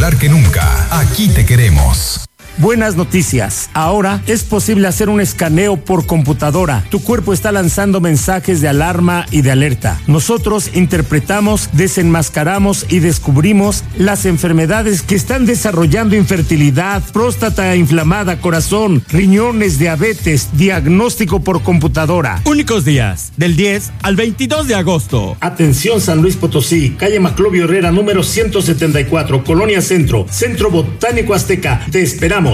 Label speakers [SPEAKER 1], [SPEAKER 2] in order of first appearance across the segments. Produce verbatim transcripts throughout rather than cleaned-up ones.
[SPEAKER 1] popular que nunca. Aquí te queremos.
[SPEAKER 2] Buenas noticias. Ahora es posible hacer un escaneo por computadora. Tu cuerpo está lanzando mensajes de alarma y de alerta. Nosotros interpretamos, desenmascaramos y descubrimos las enfermedades que están desarrollando infertilidad, próstata inflamada, corazón, riñones, diabetes, diagnóstico por computadora.
[SPEAKER 3] Únicos días, del diez al veintidós de agosto.
[SPEAKER 2] Atención San Luis Potosí, calle Maclovio Herrera, número ciento setenta y cuatro, Colonia Centro, Centro Botánico Azteca. Te esperamos.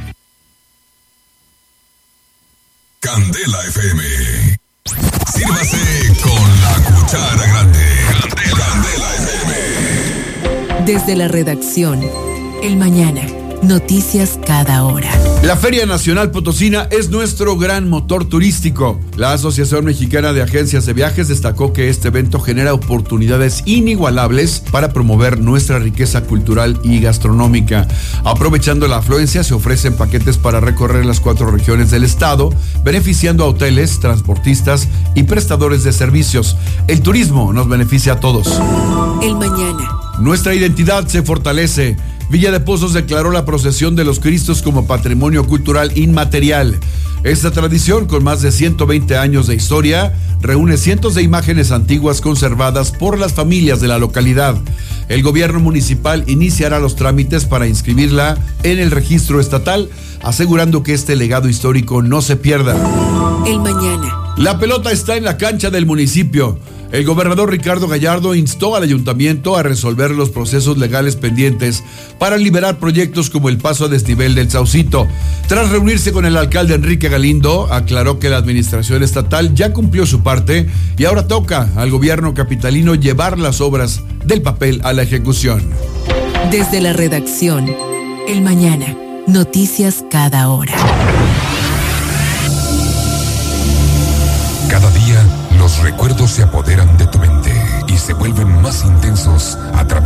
[SPEAKER 1] Candela F M. Sírvase con la cuchara grande. Candela, Candela F M.
[SPEAKER 4] Desde la redacción, El Mañana. Noticias cada hora.
[SPEAKER 5] La Feria Nacional Potosina es nuestro gran motor turístico. La Asociación Mexicana de Agencias de Viajes destacó que este evento genera oportunidades inigualables para promover nuestra riqueza cultural y gastronómica. Aprovechando la afluencia, se ofrecen paquetes para recorrer las cuatro regiones del estado, beneficiando a hoteles, transportistas y prestadores de servicios. El turismo nos beneficia a todos.
[SPEAKER 4] El Mañana.
[SPEAKER 5] Nuestra identidad se fortalece. Villa de Pozos declaró la procesión de los Cristos como patrimonio cultural inmaterial. Esta tradición, con más de ciento veinte años de historia, reúne cientos de imágenes antiguas conservadas por las familias de la localidad. El gobierno municipal iniciará los trámites para inscribirla en el registro estatal, asegurando que este legado histórico no se pierda.
[SPEAKER 4] El Mañana.
[SPEAKER 5] La pelota está en la cancha del municipio. El gobernador Ricardo Gallardo instó al ayuntamiento a resolver los procesos legales pendientes para liberar proyectos como el paso a desnivel del Saucito. Tras reunirse con el alcalde Enrique Galindo, aclaró que la administración estatal ya cumplió su parte y ahora toca al gobierno capitalino llevar las obras del papel a la ejecución.
[SPEAKER 4] Desde la redacción, El Mañana. Noticias cada hora.
[SPEAKER 1] Cada día los recuerdos se apoderan